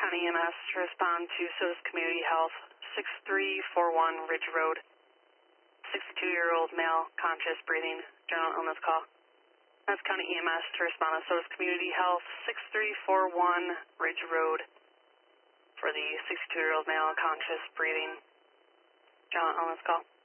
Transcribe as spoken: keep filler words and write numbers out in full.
County E M S to respond to SOS Community Health, six three four one Ridge Road. sixty-two-year-old male, conscious, breathing, general illness call. That's County E M S to respond to SOS Community Health, six three four one Ridge Road for the sixty-two-year-old male, conscious, breathing, general illness call.